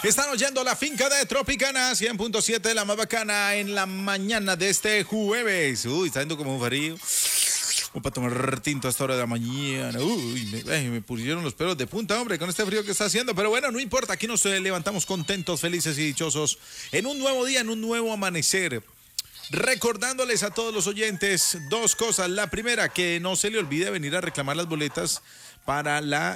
Están oyendo La Finca de Tropicana 100.7, la más bacana en la mañana de este jueves. Uy, está yendo como un frío. Como para tomar tinto a esta hora de la mañana. Uy, me pusieron los pelos de punta, hombre, con este frío que está haciendo. Pero bueno, no importa, aquí nos levantamos contentos, felices y dichosos en un nuevo día, en un nuevo amanecer. Recordándoles a todos los oyentes dos cosas. La primera, que no se le olvide venir a reclamar las boletas para la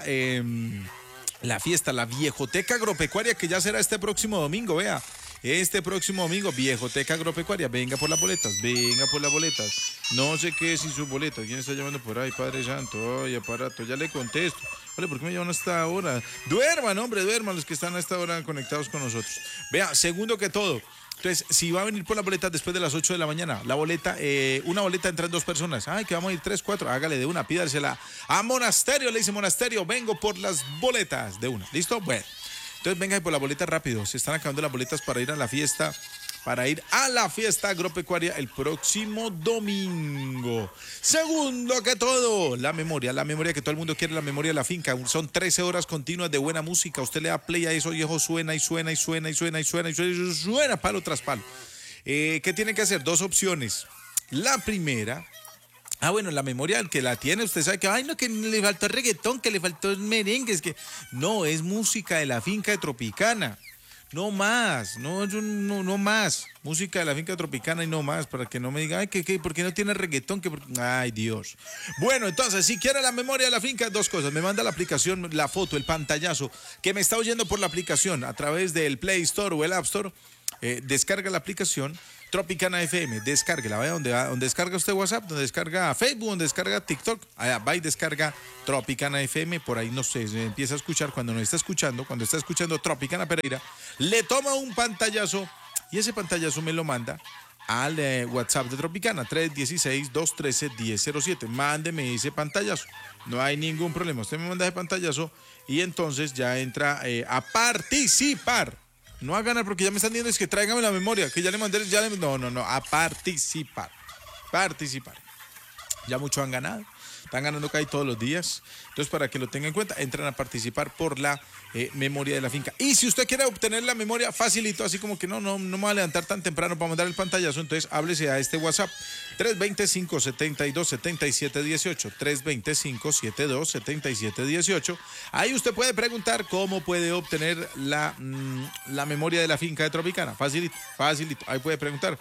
fiesta, la Viejoteca Agropecuaria, que ya será este próximo domingo, vea. Este próximo domingo, Viejoteca Agropecuaria. Venga por las boletas, venga por las boletas. No sé qué es sin sus boletas. ¿Quién está llamando por ahí? Padre Santo, ay, aparato, ya le contesto. Vale, ¿por qué me llaman a esta hora? Duerman, hombre, duerman los que están a esta hora conectados con nosotros. Vea, segundo que todo. Entonces, si va a venir por las boletas después de las 8 de la mañana, la boleta, una boleta entran dos personas. Ay, que vamos a ir 3, 4, hágale de una, pídarsela a Monasterio, le dice Monasterio, vengo por las boletas de una. ¿Listo? Bueno, entonces venga por las boletas rápido. Se están acabando las boletas para ir a la fiesta. Para ir a la fiesta agropecuaria el próximo domingo. Segundo que todo, la memoria que todo el mundo quiere, la memoria de la finca. Son 13 horas continuas de buena música. Usted le da play a eso y eso suena y suena y suena y suena y suena y suena y suena palo tras palo. ¿Qué tiene que hacer? Dos opciones. La primera, bueno, la memoria del que la tiene, usted sabe que, no, que le faltó reggaetón, que le faltó merengue, es que no, es música de la finca de Tropicana. No más, no más. Música de la finca tropicana y no más, para que no me diga, ay, ¿por qué no tiene reggaetón? Ay, Dios. Bueno, entonces, si quiere la memoria de la finca, dos cosas. Me manda la aplicación, la foto, el pantallazo, que me está oyendo por la aplicación a través del Play Store o el App Store. Descarga la aplicación Tropicana FM, descárguela, vaya donde descarga usted WhatsApp, donde descarga Facebook, donde descarga TikTok, allá va y descarga Tropicana FM, por ahí no sé, se empieza a escuchar cuando está escuchando Tropicana Pereira, le toma un pantallazo y ese pantallazo me lo manda al WhatsApp de Tropicana, 316-213-1007, mándeme ese pantallazo, no hay ningún problema, usted me manda ese pantallazo y entonces ya entra a participar. No a ganar porque ya me están diciendo es que tráigame la memoria, que ya le mandé, no, a participar. Ya muchos han ganado, están ganando casi todos los días. Entonces, para que lo tengan en cuenta, entran a participar por la memoria de la finca. Y si usted quiere obtener la memoria, facilito, así como que no me voy a levantar tan temprano para mandar el pantallazo, entonces háblese a este WhatsApp, 325-727718, 325-727718. Ahí usted puede preguntar cómo puede obtener la memoria de la finca de Tropicana. Facilito, ahí puede preguntar.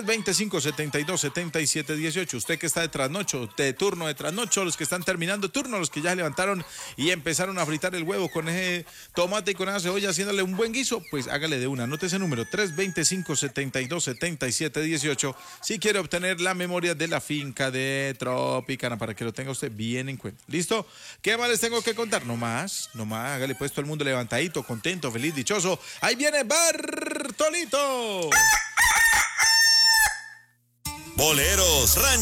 325-727718. Usted que está de trasnocho, de turno de trasnocho, los que están terminando turno, los que ya se levantaron y empezaron a fritar el huevo con ese tomate y con esa cebolla haciéndole un buen guiso, pues hágale de una. Anote ese número, 325-727718, si quiere obtener la memoria de la finca de Tropicana, para que lo tenga usted bien en cuenta. ¿Listo? ¿Qué más les tengo que contar? No más, hágale pues, todo el mundo levantadito, contento, feliz, dichoso. Ahí viene Bartolito. Boleros,